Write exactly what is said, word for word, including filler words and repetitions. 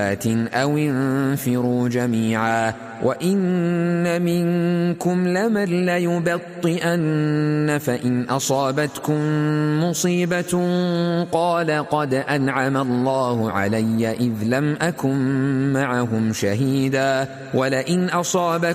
أو انفروا جميعا وإن منكم لمن ليبطئن فإن أصابتكم مصيبة قال قد أنعم الله علي إذ لم أكن معهم شهيدا ولئن أصابتكم